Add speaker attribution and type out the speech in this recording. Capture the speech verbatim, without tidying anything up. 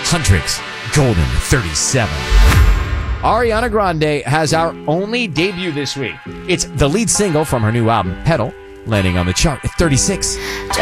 Speaker 1: Hundrix, Golden thirty-seven. Ariana Grande has our only debut this week. It's the lead single from her new album, Pedal, landing on the chart at thirty-six.